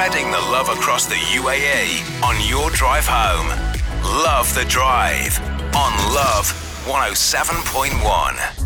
spreading the love across the UAE on your drive home. Love the Drive on Love 107.1.